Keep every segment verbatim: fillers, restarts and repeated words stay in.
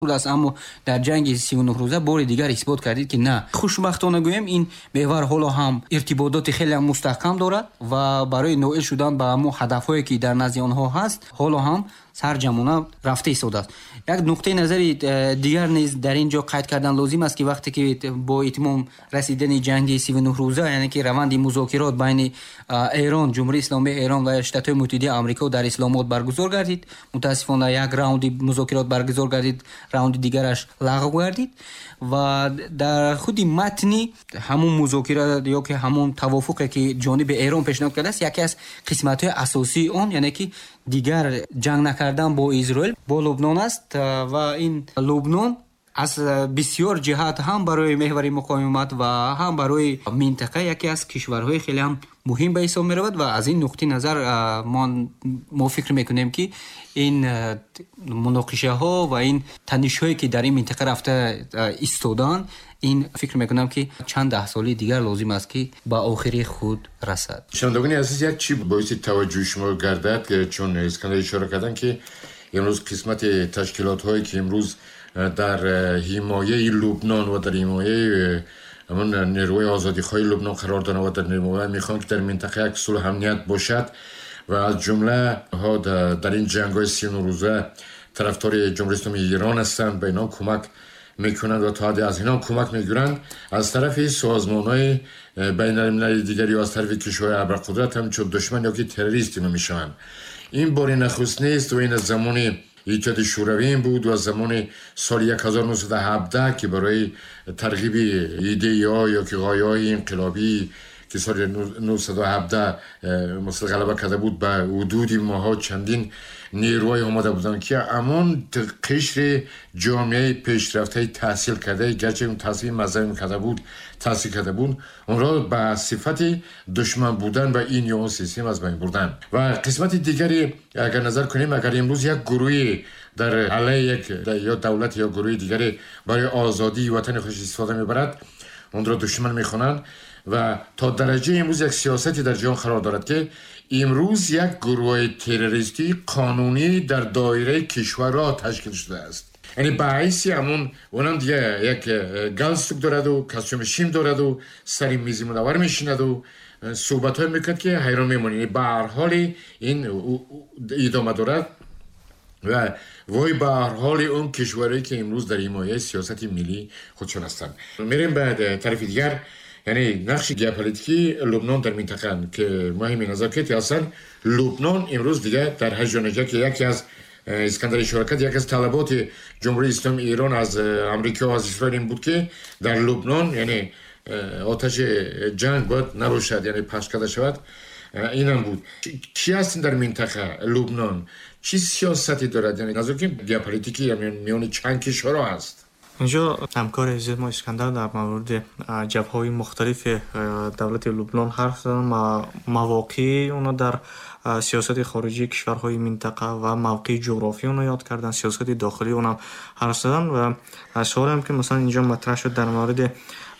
است، اما در جنگ سی و نه روزه بار دیگر اثبات کردید که نه. خوشبختانه گویم این محور حالا هم ارتباطات خیلی مستحکم دارد و برای نائل شدن به همون هدفهایی که در نزد آنها هست حالا هم سرجمانه رفته ایستاده است. یک نقطه نظری دیگر نیز در اینجا قید کردن لازم است که وقتی که با اتمام رسیدن جنگ سی و نه روزه، یعنی که روند مذاکرات بین ایران، جمهوری اسلامی ایران و ایالات متحده آمریکا در اسلام آباد برگزار گردید، متاسفانه یک راوند مذاکرات برگزار گردید، راوند دیگرش لغو گردید و در خود متنی همون مذاکرات یا که همون توافقی که جانب ایران پیشنهاد کرده است، یکی از قسمت‌های اساسی آن یعنی که دیگر جنگ نکردن با اسرائیل با لبنان است و این لبنان از بسیار جهات هم برای محور مقاومت و هم برای منطقه یکی از کشورهای خیلی هم مهم به حساب می رود و از این نقطه نظر ما ما فکر میکنیم که این مناقشه ها و این تنش هایی که در این منطقه رفته ایستادن، این فکر میکنم که چند ده سالی دیگر لازم است که به آخری خود رسد. شنوندگان عزیز، یک چی باعث توجه شما گردد که چون اسکندر اشاره کردن که امروز قسمت تشکیلات هایی که امروز در حمایه لبنان و در حمایه همون نیروی آزادیخواه لبنان قرار دارند و در نیروی میخوان که در منطقه یک صلح امنیت باشد و از جمله ها در این جنگ‌های سی و نه روزه طرفدار جمهوری اسلامی ایران هستند، به اینا کمک میکنند و تا حدی از اینا کمک میگیرند. از طرف سازمان‌های بین المللی دیگری و از طرف کشورهای ابرقدرت هم چون دشمن یا که تروریست میشوند. این بار نخست نیست و این از زمان ایجاد شوروی بود و از زمان سال هزار و نهصد و هفده که برای ترغیب ایده ها یا که غایه های انقلابی که سال نهصد و هفده مثل غلبه کرده بود به حدود ماها چندین نیروهای آماده بودن که امان قشر جامعه پیشرفته تحصیل کرده، گرچه اون تحصیل مذهبی کرده بود تحصیل کرده بود، اون را به صفت دشمن بودن و این یا اون سیستم از بین بردن. و قسمت دیگری اگر نظر کنیم، اگر امروز یک گروهی در علیه یک یا دولت یا گروه دیگری برای آزادی وطن خودش استفاده میبرد، اون را دشمن میخوانند و تا درجه امروز یک سیاستی در جهان قرار دارد که امروز یک گروه تروریستی قانونی در دایره کشور را تشکیل شده است. یعنی باعثی همون اونم دیگه یک گالستوک دارد و کاستوم شیم دارد و سری میزی منور میشیند و صحبت های میکند که حیران میمونید. یعنی به هر حال این ادامه دارد و وای به هر حال اون کشوری که امروز در حمایه سیاست ملی خودشون هستند. میریم به طرف دیگر، یعنی نقش ژئوپلیتیکی لبنان در منطقه که مهم نظر کردی هستند. لبنان امروز دیگه در هجانجه که یکی از اسکندر اشاره کرد، یکی از طلبات جمهوری اسلامی ایران از امریکا و از اسرائیل این بود که در لبنان یعنی آتش جنگ باید نباشد، یعنی پخش کرده شود. این هم بود. چی هستین در منطقه لبنان؟ چی سیاستی دارد؟ یعنی نظر که ژئوپلیتیکی یعنی میان چند کشورها هست؟ اینجا همکار عزیز ما اسکندر در مورد جبهه‌های مختلف دولت لبنان حرف زدن، مواقع اونا در سیاست خارجی کشورهای منطقه و موقع جغرافی اونا یاد کردن، سیاست داخلی اونا حرف زدن و سوال هم که مثلا اینجا مطرح شد در مورد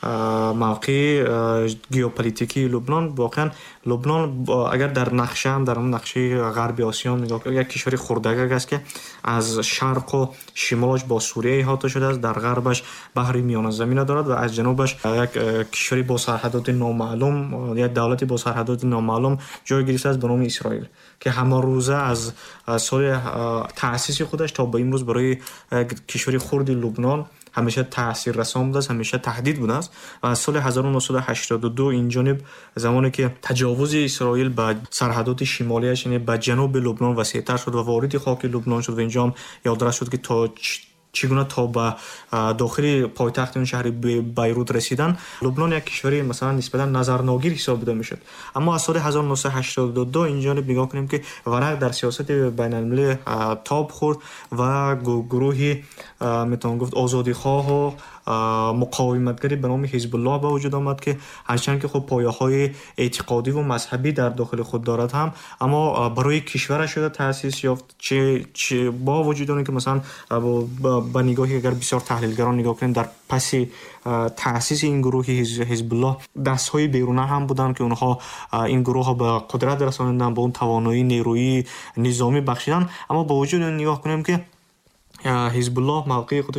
موقع ژئوپلیتیکی لبنان. واقعا لبنان اگر در نقشه هم در اون نقشه غرب آسیا نگاه کنیم، یک کشور خردک است که از شرق و شمالش با سوریه احاطه شده است، در غربش بحر میانه زمین دارد و از جنوبش یک کشوری با سرحدات نامعلوم، یک دولتی با سرحدات نامعلوم جای گرفته است به نام اسرائیل که همه روزه از سال تأسیس خودش تا به امروز برای کشور خرد لبنان همیشه تاثیر رسان بوده است، همیشه تهدید بوده است. و از سال هزار و نهصد و هشتاد و دو این جانب زمانی که تجاوز اسرائیل به سرحدات شمالیش یعنی به جنوب لبنان وسیع‌تر شد و وارد خاک لبنان شد و اینجا هم یادداشت شد که تا چگونه تا به داخل پایتخت اون شهر بیروت رسیدن، لبنان یک کشوری مثلا نسبتا نظرناگیر حساب دیده میشد. اما از سال هزار و نهصد و هشتاد و دو این جانب نگاه کنیم که ورق در سیاست بین المللی تاب خورد و گروهی میتوان گفت آزادیخواه و مقاومتگری به نام حزب الله به وجود آمد که هرچند که خب پایه‌های اعتقادی و مذهبی در داخل خود دارد هم، اما برای کشور شده تأسیس یافت. چه, چه با وجود اون که مثلا با نگاهی اگر بسیار تحلیلگران نگاه کنیم در پس تأسیس این گروه حزب الله دست‌های بیرونی هم بودن که اونها این گروه ها به قدرت رساندن، به اون توانایی نیرویی نظامی بخشیدن. اما با وجود اون نگاه کنیم که ҳизбуллоҳ мавқеи